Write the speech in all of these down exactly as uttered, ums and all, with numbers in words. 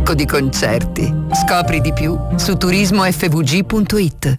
sacco di concerti. Scopri di più su turismo effe vu gi punto it.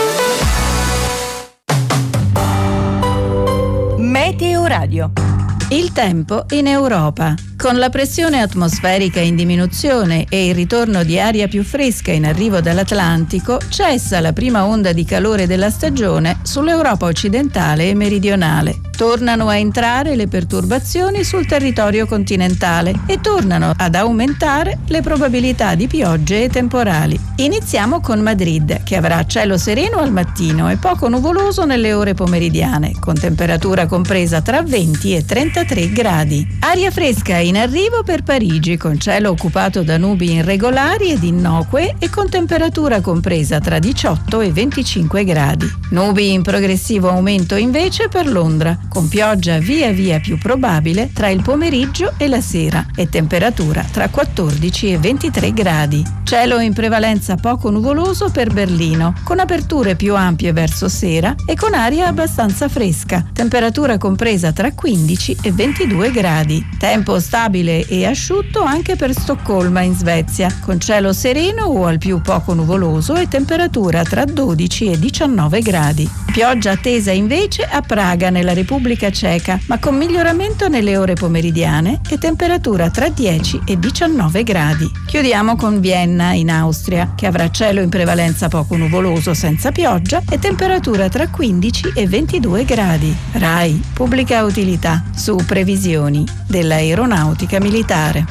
Meteo Radio. Il tempo in Europa. Con la pressione atmosferica in diminuzione e il ritorno di aria più fresca in arrivo dall'Atlantico, cessa la prima onda di calore della stagione sull'Europa occidentale e meridionale. Tornano a entrare le perturbazioni sul territorio continentale e tornano ad aumentare le probabilità di piogge e temporali. Iniziamo con Madrid, che avrà cielo sereno al mattino e poco nuvoloso nelle ore pomeridiane, con temperatura compresa tra venti e trentatré gradi. Aria fresca in arrivo per Parigi, con cielo occupato da nubi irregolari ed innocue e con temperatura compresa tra diciotto e venticinque gradi. Nubi in progressivo aumento invece per Londra, con pioggia via via più probabile tra il pomeriggio e la sera e temperatura tra quattordici e ventitré gradi. Cielo in prevalenza poco nuvoloso per Berlino, con aperture più ampie verso sera e con aria abbastanza fresca, temperatura compresa tra quindici e ventidue gradi. Tempo stabile e asciutto anche per Stoccolma in Svezia, con cielo sereno o al più poco nuvoloso e temperatura tra dodici e diciannove gradi. Pioggia attesa invece a Praga nella Repubblica Ceca, ma con miglioramento nelle ore pomeridiane e temperatura tra dieci e diciannove gradi. Chiudiamo con Vienna in Austria, che avrà cielo in prevalenza poco nuvoloso senza pioggia e temperatura tra quindici e ventidue gradi. RAI, pubblica utilità, su previsioni dell'aeronautica militare.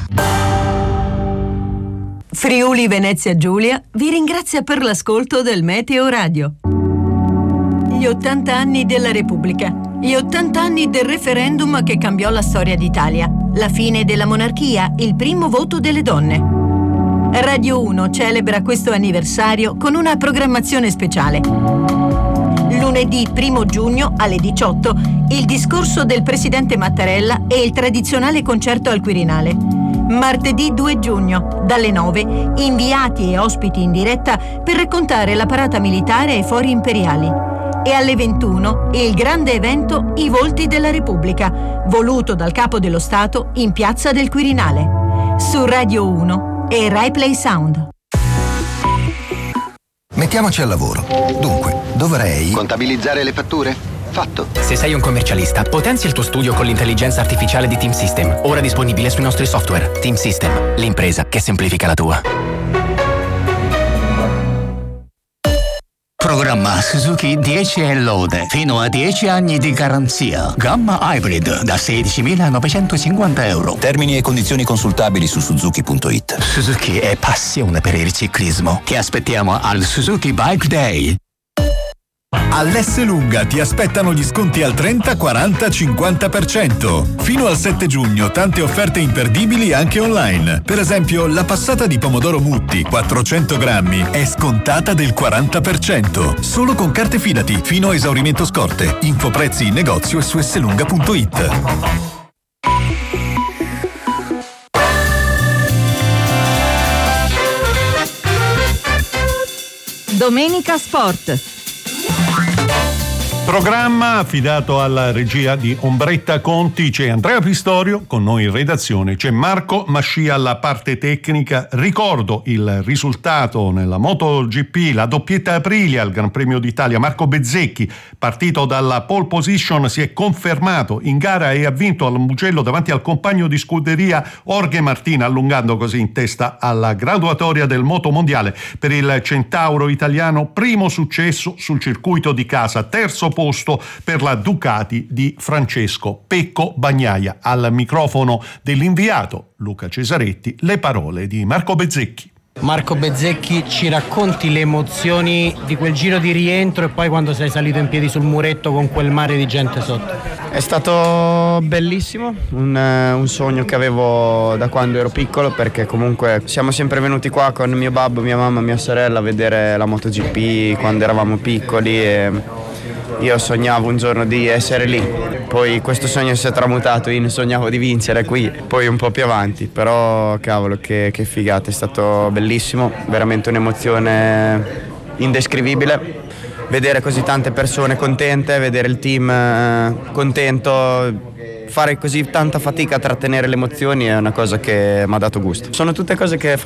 Friuli Venezia Giulia vi ringrazia per l'ascolto del Meteo Radio. Gli ottanta anni della Repubblica, gli ottanta anni del referendum che cambiò la storia d'Italia, la fine della monarchia, il primo voto delle donne. Radio uno celebra questo anniversario con una programmazione speciale. Lunedì primo giugno alle diciotto il discorso del presidente Mattarella e il tradizionale concerto al Quirinale. Martedì due giugno dalle nove inviati e ospiti in diretta per raccontare la parata militare ai fori imperiali. E alle ventuno il grande evento I Volti della Repubblica, voluto dal Capo dello Stato in Piazza del Quirinale. Su Radio uno e Rai Play Sound. Mettiamoci al lavoro. Dunque, dovrei... contabilizzare le fatture? Fatto. Se sei un commercialista, potenzia il tuo studio con l'intelligenza artificiale di Team System, ora disponibile sui nostri software. Team System, l'impresa che semplifica la tua. Programma Suzuki dieci e lode, fino a dieci anni di garanzia. Gamma Hybrid da sedicimilanovecentocinquanta euro. Termini e condizioni consultabili su suzuki punto it. Suzuki è passione per il ciclismo. Ti aspettiamo al Suzuki Bike Day. All'Esselunga ti aspettano gli sconti al trenta, quaranta, cinquanta per cento. Fino al sette giugno tante offerte imperdibili anche online. Per esempio la passata di pomodoro Mutti quattrocento grammi è scontata del quaranta per cento. Solo con carte Fidati fino a esaurimento scorte. Info prezzi in negozio e su esselunga punto it. Domenica Sport. Programma affidato alla regia di Ombretta Conti. C'è Andrea Pistorio, con noi in redazione c'è Marco Mascia alla parte tecnica. Ricordo il risultato nella MotoGP, la doppietta Aprilia al Gran Premio d'Italia. Marco Bezzecchi, partito dalla pole position, si è confermato in gara e ha vinto al Mugello davanti al compagno di scuderia Jorge Martin, allungando così in testa alla graduatoria del Moto Mondiale. Per il centauro italiano, primo successo sul circuito di casa, terzo posto per la Ducati di Francesco Pecco Bagnaia. Al microfono dell'inviato Luca Cesaretti le parole di Marco Bezzecchi. Marco Bezzecchi, ci racconti le emozioni di quel giro di rientro e poi quando sei salito in piedi sul muretto con quel mare di gente sotto? È stato bellissimo, un, un sogno che avevo da quando ero piccolo, perché comunque siamo sempre venuti qua con mio babbo, mia mamma, mia sorella a vedere la MotoGP quando eravamo piccoli e io sognavo un giorno di essere lì. Poi questo sogno si è tramutato in sognavo di vincere qui, poi un po' più avanti, però cavolo che, che figata, è stato bellissimo, veramente un'emozione indescrivibile. Vedere così tante persone contente, vedere il team eh, contento, fare così tanta fatica a trattenere le emozioni è una cosa che mi ha dato gusto. Sono tutte cose che